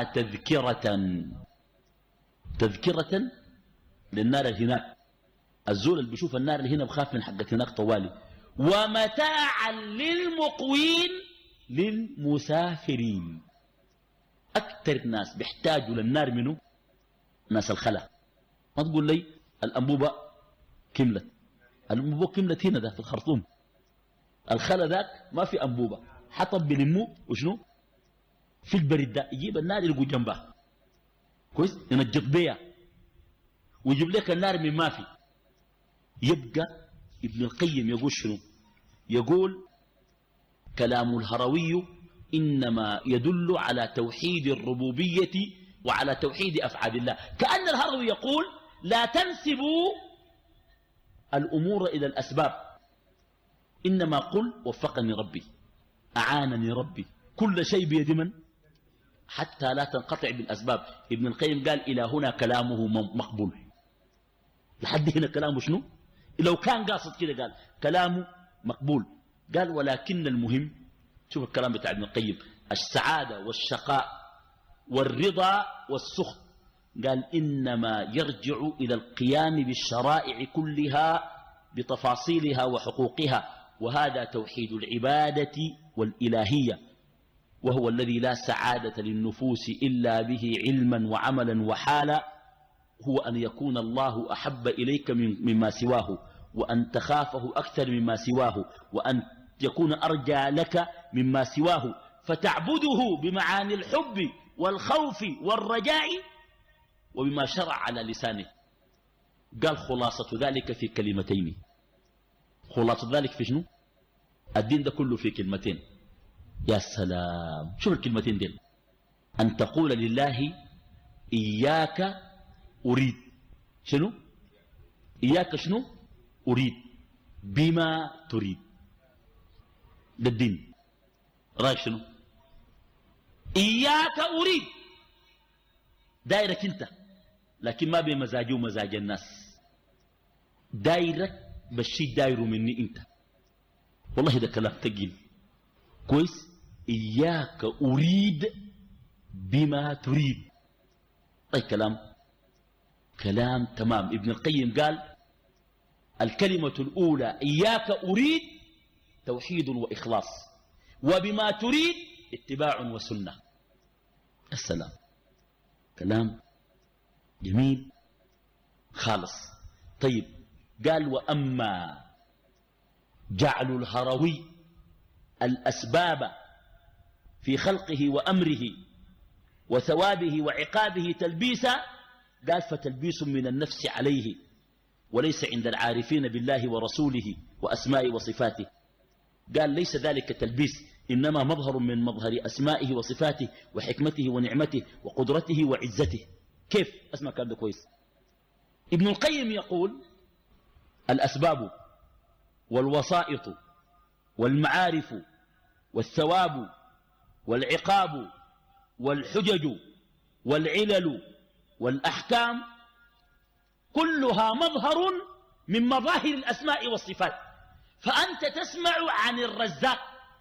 تذكرة للنار اللي هناك. الزول اللي بيشوف النار اللي هنا بخاف من حقة هناك طوالي. ومتاعا للمقوين للمسافرين. أكثر ناس بيحتاجوا للنار منه ناس الخلا. ما تقول لي الأنبوبة كملت، الأنبوبة كملت هنا ده في الخرطوم، الخلا ذاك ما في أنبوبة، حطب بلموه وشنو في البريد ده، يجيب النار يلقوا جنبها كويس، ينجط بيها ويجيب لك النار من ما في. يبقى ابن القيم يقول شنو؟ يقول كلام الهروي إنما يدل على توحيد الربوبية وعلى توحيد أفعال الله. كأن الهروي يقول لا تنسبوا الأمور إلى الأسباب، إنما قل وفقني ربي، أعانني ربي، كل شيء بيد من؟ حتى لا تنقطع بالأسباب. ابن القيم قال إلى هنا كلامه مقبول، لحد هنا كلامه شنو؟ لو كان قاصد كده قال كلامه مقبول. قال ولكن المهم، شوف الكلام بتاع ابن القيم، السعادة والشقاء والرضا والسخط، قال إنما يرجع إلى القيام بالشرائع كلها بتفاصيلها وحقوقها، وهذا توحيد العبادة والإلهية، وهو الذي لا سعادة للنفوس إلا به علما وعملا وحالا، هو أن يكون الله أحب إليك مما سواه، وأن تخافه أكثر مما سواه، وأن يكون أرجى لك مما سواه، فتعبده بمعاني الحب والخوف والرجاء وبما شرع على لسانه. قال خلاصة ذلك في كلمتين. خلاصة ذلك في شنو؟ الدين ده كله في كلمتين. يا سلام، شوف الكلمتين دي، أن تقول لله إياك أريد شنو؟ إياك شنو؟ أريد بما تريد. ده الدين. رأيك شنو؟ إياك أريد دايرك أنت، لكن ما بمزاجي ومزاج الناس، دايرك بالشيء دايره مني أنت. والله ده كلام تقيل كويس. إياك أريد بما تريد. أي كلام تمام. ابن القيم قال الكلمة الأولى إياك أريد توحيد وإخلاص، وبما تريد اتباع وسنة. السلام، كلام جميل خالص. طيب، قال وأما جعل الهروي الأسباب في خلقه وأمره وثوابه وعقابه تلبيسا، قال فتلبيس من النفس عليه، وليس عند العارفين بالله ورسوله وأسمائه وصفاته. قال ليس ذلك تلبيس، إنما مظهر من مظهر أسمائه وصفاته وحكمته ونعمته وقدرته وعزته. كيف؟ اسمع كلام ده كويس. ابن القيم يقول الأسباب والوسائط والمعارف والثواب والعقاب والحجج والعلل والأحكام كلها مظهر من مظاهر الأسماء والصفات. فأنت تسمع عن الرزاق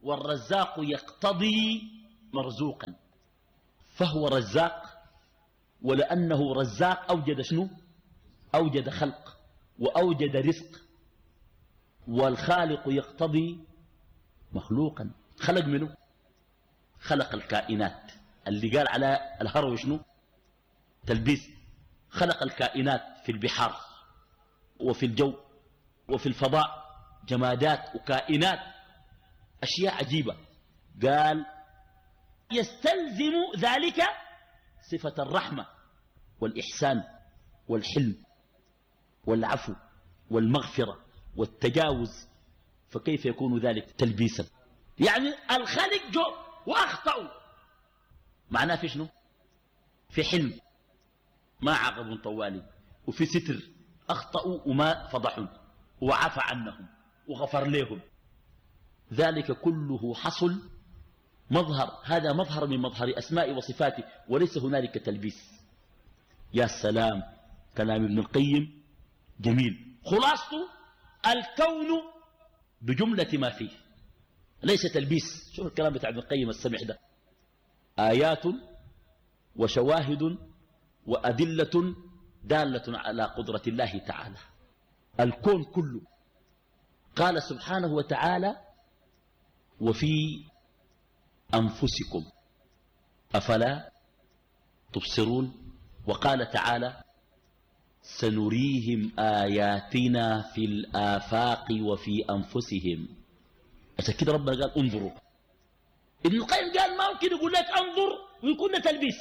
والرزاق يقتضي مرزوقا، فهو رزاق، ولأنه رزاق أوجد شنو؟ أوجد خلق وأوجد رزق. والخالق يقتضي مخلوقا، خلق منه؟ خلق الكائنات اللي قال على الهرو شنو؟ تلبيس. خلق الكائنات في البحار وفي الجو وفي الفضاء، جمادات وكائنات، أشياء عجيبة. قال يستلزم ذلك صفة الرحمة والإحسان والحلم والعفو والمغفرة والتجاوز، فكيف يكون ذلك تلبيسا؟ يعني الخالق جو وأخطأوا، معناه في شنو؟ في حلم ما عاقبوا طوالي، وفي ستر أخطأوا وما فضحوا وعفى عنهم وغفر لهم. ذلك كله حصل مظهر، هذا مظهر من مظهر أسماء وصفاته، وليس هنالك تلبيس. يا سلام، كلام ابن القيم جميل. خلاصته الكون بجملة ما فيه، ليس تلبيس. شوف الكلام بتاع ابن القيم السمح ده، آيات وشواهد وأدلة دالة على قدرة الله تعالى. الكون كله. قال سبحانه وتعالى وفي أنفسكم أفلا تبصرون. وقال تعالى سنريهم آياتنا في الآفاق وفي أنفسهم. عشان كده ربنا قال انظروا. ابن القيم قال ما ممكن يقول لك انظر ويكون تلبيس،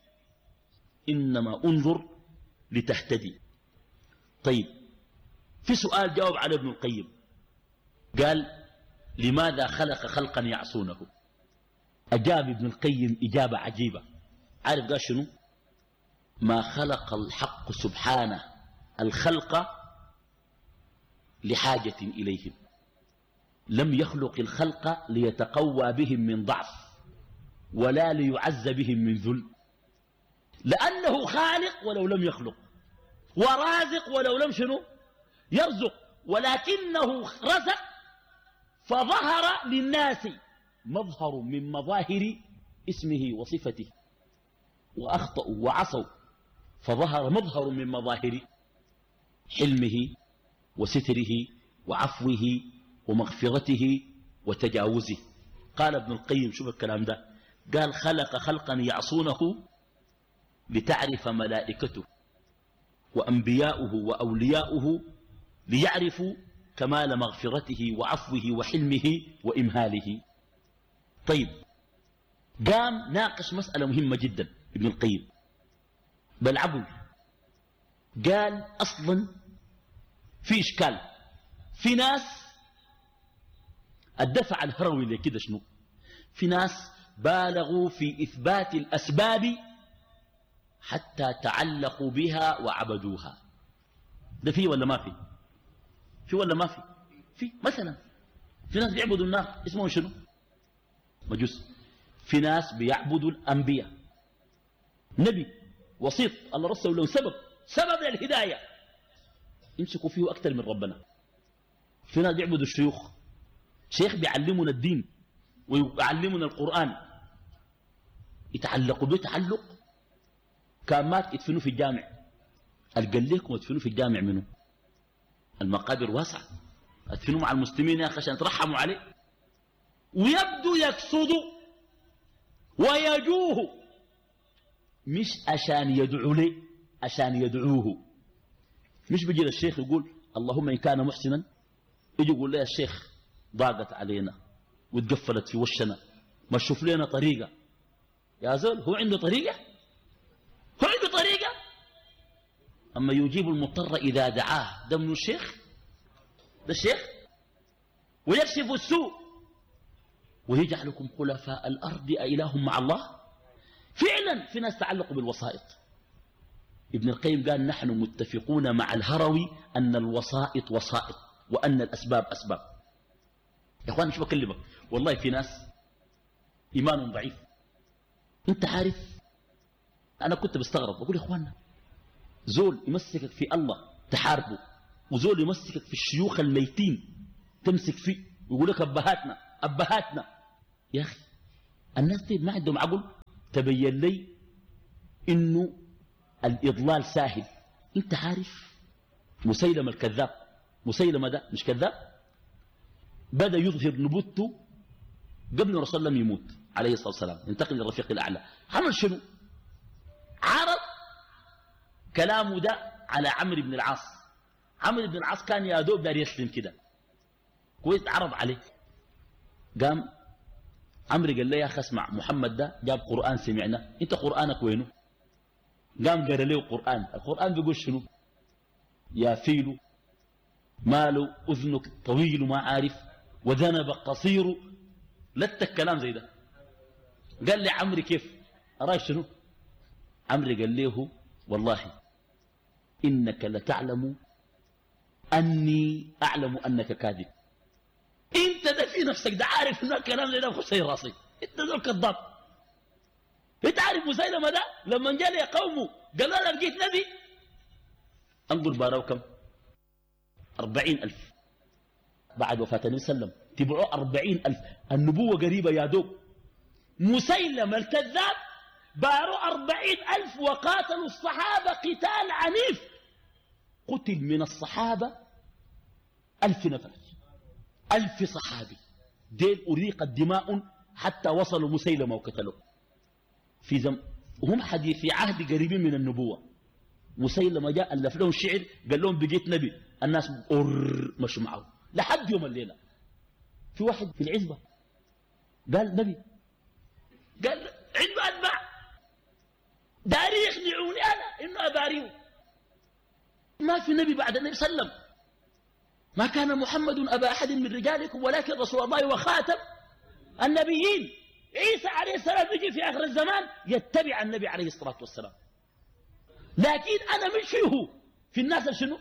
إنما انظر لتهتدي. طيب، في سؤال جاوب على ابن القيم، قال لماذا خلق خلقا يعصونه؟ أجاب ابن القيم إجابة عجيبة. عارف قال شنو؟ ما خلق الحق سبحانه الخلق لحاجة إليهم، لم يخلق الخلق ليتقوى بهم من ضعف ولا ليعز بهم من ذل، لأنه خالق ولو لم يخلق، ورازق ولو لم شنو يرزق، ولكنه رزق فظهر للناس مظهر من مظاهر اسمه وصفته، وأخطأوا وعصوا فظهر مظهر من مظاهر حلمه وستره وعفوه ومغفرته وتجاوزه. قال ابن القيم، شوف الكلام ده، قال خلق خلقا يعصونه لتعرف ملائكته وأنبياؤه وأولياؤه ليعرفوا كمال مغفرته وعفوه وحلمه وإمهاله. طيب، قام ناقش مسألة مهمة جدا ابن القيم بالعبد. قال أصلا في إشكال، في ناس الدفع الهروي اللي كده شنو، في ناس بالغوا في إثبات الأسباب حتى تعلقوا بها وعبدوها. ده فيه ولا ما فيه؟ في ولا ما في؟ في. مثلا في ناس بيعبدوا النار، اسمهم شنو؟ مجوس. في ناس بيعبدوا الأنبياء، نبي وسيط الله رسله له سبب للهداية، يمسكوا فيه أكثر من ربنا. في ناس بيعبدوا الشيوخ، شيخ بيعلمنا الدين ويعلمنا القرآن، يتعلقوا به تعلق كان مات يدفنوا في الجامع. قال لكم يدفنوا في الجامع منه؟ المقابر واسعة، ادفنوا مع المسلمين يا أخي عشان يترحموا عليه. ويبدو يقصدوا ويجوه، مش عشان يدعو لي، عشان يدعوه. مش بيجي للشيخ يقول اللهم إن كان محسنا، يجي يقول لي يا الشيخ ضاقت علينا واتقفلت في وشنا، ما تشوف لنا طريقة. يا زول، هو عنده طريقة؟ هو عنده طريقة؟ أما يجيب المضطر إذا دعاه، ده من الشيخ؟ ده الشيخ؟ ويكشف السوء ويجعلكم خلفاء الأرض أإله مع الله. فعلا في ناس تعلقوا بالوسائط. ابن القيم قال نحن متفقون مع الهروي أن الوسائط وسائط وأن الأسباب أسباب. يا أخوان شو بكلمك، والله في ناس إيمان ضعيف. أنت عارف، أنا كنت بستغرب بقول يا أخوانا، زول يمسكك في الله تحاربه، وزول يمسكك في الشيوخ الميتين تمسك فيه ويقول لك أبهاتنا أبهاتنا. يا أخي الناس دي ما عندهم عقل. تبين لي إنه الإضلال ساهل. أنت عارف مسيلمة الكذاب، مسيلمة ده مش كذاب، بدأ يظهر نبوته قبل رسول الله يموت عليه الصلاة والسلام، ينتقل للرفيق الأعلى. عمل شنو؟ عرض كلامه ده على عمرو بن العاص. عمرو بن العاص كان يا دوب دار يسلم كده كويس، عرض عليه. قام عمرو قال له يا أخي اسمع، محمد ده جاب قرآن سمعنا، أنت قرآنك وينه؟ قام قال له قرآن. القرآن بيقول شنو؟ يا فيل ماله أذنك طويل ما عارف وذنبك قصير. لتك كلام زي ده. قال لي عمرو كيف أراي شنو؟ عمرو قال له والله إنك لتعلم أني أعلم أنك كاذب. أنت ده في نفسك ده عارف إنه الكلام زي ده بخش راسي، أنت ذو كذاب. أنت عارف مسيلمة ده لما جاء لي قومه قال له أنا بقيت نبي، انظر بارو كم 40,000 بعد وفاة النبي صلى الله عليه وسلم تبعوا 40,000. النبوة قريبة يا دوب. مسيلمة الكذاب باروا 40,000 وقاتلوا الصحابة قتال عنيف. قتل من الصحابة 1000 نفر، 1000 صحابي. ديل أريقت دماء حتى وصلوا مسيلمة وقتلوه في هم حديث في عهد قريبين من النبوة. مسيلمة جاء ألف لهم شعر قال لهم بقيت نبي، الناس مشوا معه لحد يوم الليلة. في واحد في العزبة قال نبي، قال عنده أتباع داري يخدعوني أنا إنه أباريه. ما في نبي بعد النبي صلى الله عليه وسلم. ما كان محمد أبا أحد من رجالكم ولكن رسول الله وخاتم النبيين. عيسى عليه السلام يجي في آخر الزمان يتبع النبي عليه الصلاة والسلام، لكن أنا مش فيه في الناس شنو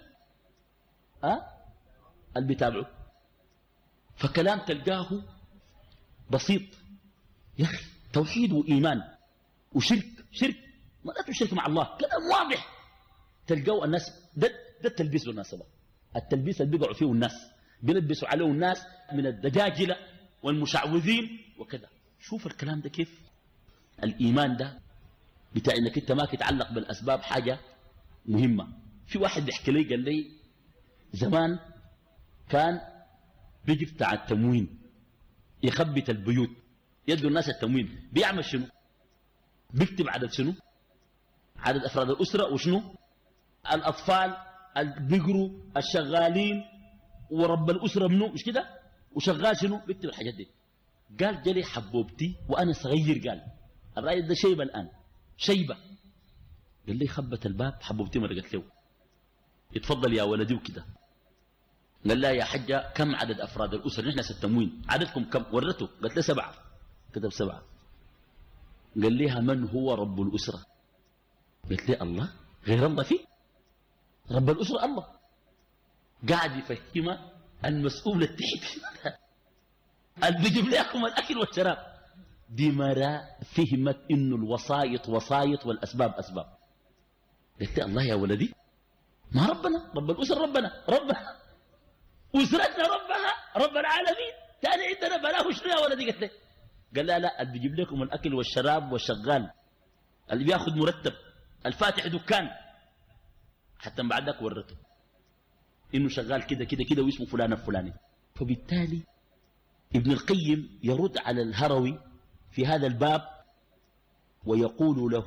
اللي بيتابعوا. فكلام تلقاه بسيط يا أخي، توحيد وإيمان وشرك. شرك ما لا تشرك مع الله، كلام واضح. تلقوا الناس ده التلبيس بالمناسبة، التلبيس اللي بيقعوا فيه الناس بيلبسوا عليه الناس من الدجاجلة والمشعوذين وكذا. شوف الكلام ده كيف. الإيمان ده بتاع انك انت ما تتعلق بالأسباب حاجة مهمة. في واحد بيحكي لي قال لي زمان كان بيجي بتاع التموين يخبط البيوت، يدوا الناس التموين، بيعمل شنو؟ بيكتب عدد شنو؟ عدد أفراد الأسرة وشنو؟ الأطفال اللي بيقروا، الشغالين، ورب الأسرة منه، مش كده؟ وشغال شنو؟ بيكتب الحاجات دي. قال جلي حبوبتي وأنا صغير، قال الراجل ده شيبة الآن، شيبة. قال لي خبت الباب، حبوبتي مرقت له، اتفضل يا ولدي وكده. قال لا يا حجة كم عدد أفراد الأسرة؟ نحن 6 تموين، عددكم كم؟ ورته، قالت له 7. كتب 7. قال لها من هو رب الأسرة؟ قالت لي الله، غير الله فيه؟ رب الأسرة الله. قاعد يفهمها المسؤول التحت اللي بيجيب لكم الأكل والشراب. دي مرة فهمت إنه الوسائط وسائط والأسباب أسباب. قلت الله يا ولدي، ما ربنا رب الأسر، ربنا أسرتنا ربها رب العالمين، تاني عندنا بلاه شنو يا ولدي؟ قلت له قال لا اللي بيجيب لكم الأكل والشراب والشغال اللي بياخذ مرتب الفاتح دكان، حتى بعد ذاك ورته إنه شغال كده كده كده واسمه فلان الفلاني. فبالتالي ابن القيم يرد على الهروي في هذا الباب ويقول له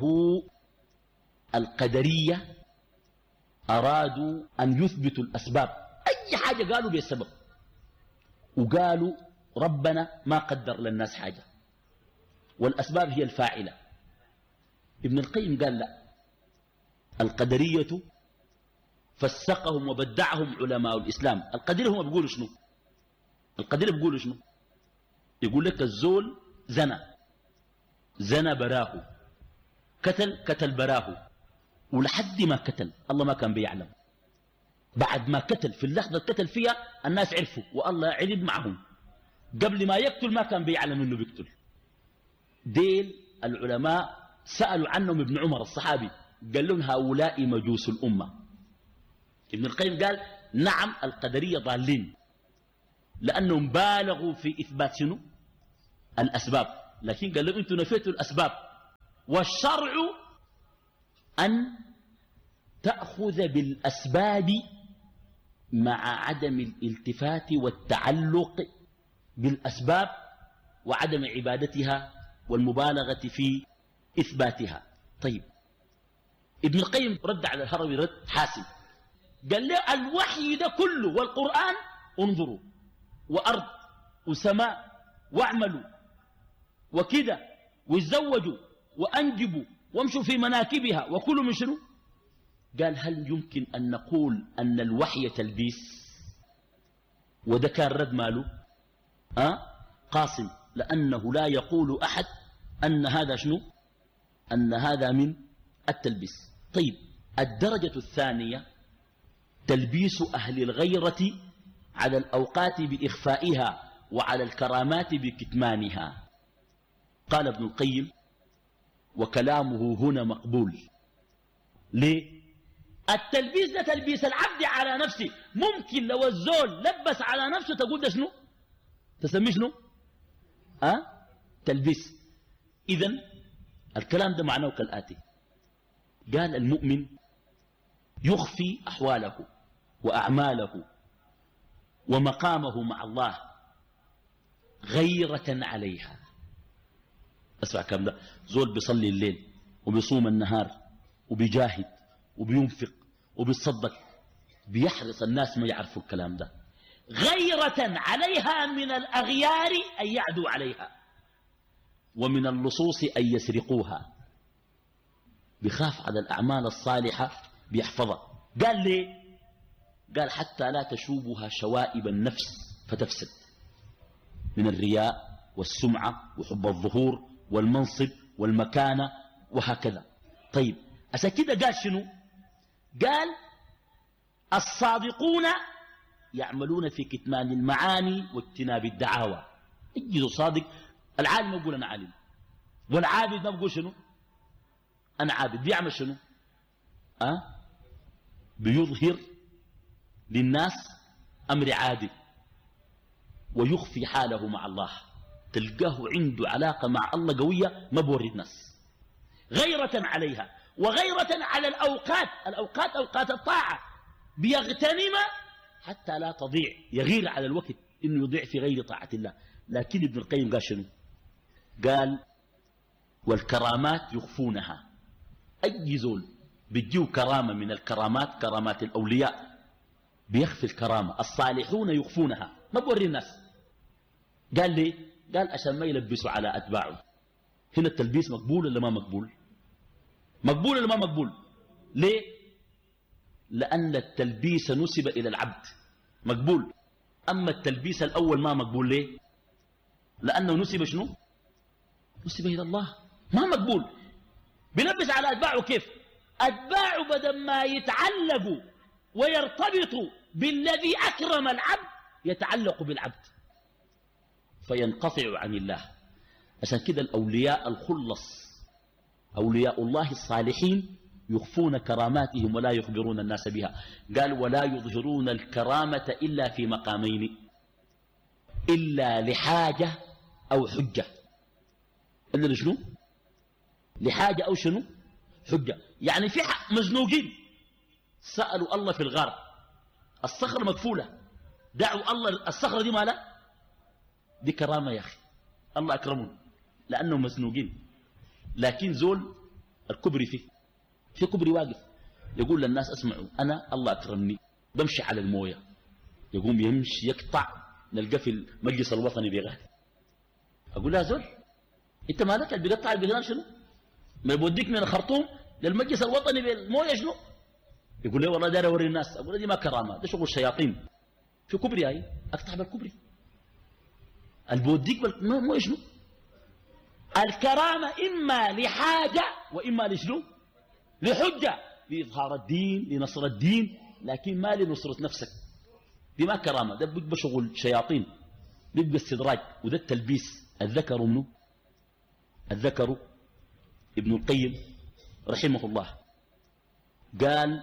القدرية أرادوا أن يثبتوا الأسباب، أي حاجة قالوا بالسبب، وقالوا ربنا ما قدر للناس حاجة والأسباب هي الفاعلة. ابن القيم قال لا، القدرية فسقهم وبدعهم علماء الإسلام. القدرية هم بيقولوا شنو؟ القدرية بيقولوا شنو؟ يقول لك الزول زنى براه، قتل براه، ولحد ما قتل الله ما كان بيعلم. بعد ما قتل في اللحظة قتل فيها الناس عرفوا والله علم معهم، قبل ما يقتل ما كان بيعلم انه بيقتل. ديل العلماء سألوا عنهم ابن عمر الصحابي، قال لهم هؤلاء مجوس الأمة. ابن القيم قال نعم القدرية ضالين لأنهم بالغوا في إثبات شنو؟ الأسباب، لكن قال لهم أنتم نفيتوا الأسباب. والشرع أن تأخذ بالأسباب مع عدم الالتفات والتعلق بالأسباب وعدم عبادتها والمبالغة في إثباتها. طيب، ابن القيم رد على الهروي رد حاسم، قال له الوحي ده كله والقرآن انظروا وأرض وسماء واعملوا وكده وتزوجوا وأنجبوا وامشوا في مناكبها وكلوا من شنو؟ قال هل يمكن أن نقول أن الوحي تلبيس؟ وده كان رد ماله قاصم، لأنه لا يقول أحد أن هذا شنو؟ أن هذا من التلبيس. طيب، الدرجة الثانية تلبيس أهل الغيرة على الأوقات بإخفائها وعلى الكرامات بكتمانها. قال ابن القيم وكلامه هنا مقبول. ليه؟ التلبيس ده تلبيس العبد على نفسه. ممكن لو الزول لبس على نفسه تقول ده شنو؟ تسميه شنو؟ تلبيس. إذن الكلام ده معناه كالآتي: قال المؤمن يخفي أحواله وأعماله ومقامه مع الله غيرة عليها. اسمع كم ده، زول بيصلي الليل وبيصوم النهار وبيجاهد وبينفق وبيتصدق، بيحرص الناس ما يعرفوا الكلام ده، غيرة عليها من الأغيار أن يعدوا عليها ومن اللصوص أن يسرقوها. بيخاف على الأعمال الصالحة بيحفظها. قال ليه؟ قال حتى لا تشوبها شوائب النفس فتفسد من الرياء والسمعة وحب الظهور والمنصب والمكانة وهكذا. طيب، عشان كده قال شنو؟ قال الصادقون يعملون في كتمان المعاني واجتناب الدعاوى. اجدوا صادق، العالم ما يقول أنا عالم، والعابد ما بيقول شنو؟ أنا عابد. بيعمل شنو؟ بيظهر للناس أمر عادي ويخفي حاله مع الله. تلقاه عنده علاقة مع الله قوية ما بوري الناس، غيرة عليها وغيرة على الأوقات. الأوقات أوقات الطاعة بيغتنم حتى لا تضيع، يغير على الوقت إنه يضيع في غير طاعة الله. لكن ابن القيم قال شنو؟ قال والكرامات يخفونها. أي زول بيجيو كرامة من الكرامات، كرامات الأولياء، بيخفي الكرامة. الصالحون يخفونها ما بوري الناس. قال ليه؟ قال عشان ما يلبسوا على أتباعه. هنا التلبيس مقبول ولا ما مقبول؟ مقبول ولا ما مقبول؟ ليه؟ لأن التلبيس نسب إلى العبد، مقبول. أما التلبيس الأول ما مقبول. ليه؟ لأنه نسب شنو؟ نسب إلى الله، ما مقبول. بيلبس على أتباعه كيف؟ أتباعه بدل ما يتعلقوا ويرتبطوا بالذي أكرم العبد يتعلق بالعبد فينقطع عن الله. عشان كده الأولياء الخلص، أولياء الله الصالحين، يخفون كراماتهم ولا يخبرون الناس بها. قال ولا يظهرون الكرامة إلا في مقامين: إلا لحاجة أو حجة. إلا لشنو؟ لحاجة أو شنو؟ حجة. يعني في مزنوقين سألوا الله في الغار، الصخرة مقفولة، دعوا الله، الصخرة دي مالها؟ دي كرامة يا أخي، الله أكرمون لأنهم مزنوقين. لكن زول الكبري في كبري واقف يقول للناس اسمعوا أنا الله أكرمني بمشي على الموية، يقوم يمشي يقطع، نلقى في المجلس الوطني بيغادي. أقول لا زول أنت مالك اللي بيقطع البيغان شنو؟ ما يوديك من الخرطوم للمجلس الوطني بالموية شنو؟ يقول لي والله داير أوري الناس. أقول دي ما كرامة، ده شغل شياطين. في كبري هاي أقطع بالكبري، اللي بيوديك بالموية شنو؟ الكرامة إما لحاجة وإما لشنو؟ لحجة، لإظهار الدين، لنصر الدين، لكن ما لنصرة نفسك. دي ما كرامة، ده بيبقى شغل شياطين، بيبقى استدراج، وده التلبيس. الذكر منه الذكر. ابن القيم رحمه الله قال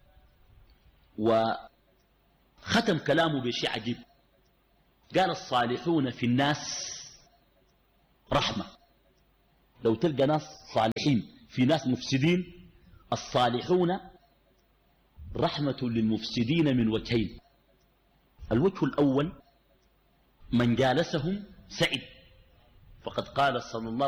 وختم كلامه بشيء عجيب، قال الصالحون في الناس رحمة. لو تلقى ناس صالحين في ناس مفسدين، الصالحون رحمة للمفسدين من وجهين. الوجه الأول من جالسهم سعد، فقد قال صلى الله